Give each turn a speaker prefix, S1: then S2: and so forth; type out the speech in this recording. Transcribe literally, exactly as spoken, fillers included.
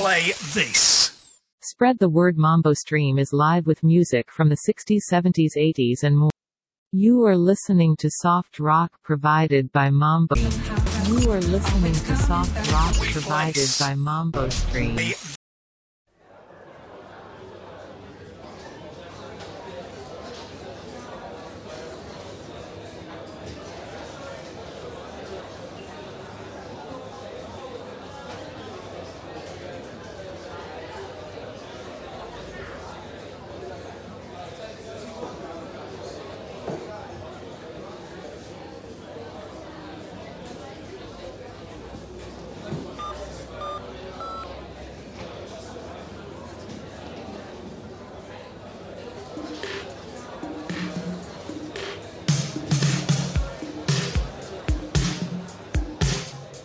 S1: play this.
S2: Spread the word. Mambo Stream is live with music from the sixties, seventies, eighties and more. You are listening to soft rock provided by Mambo. You are listening to soft rock provided by Mambo Stream.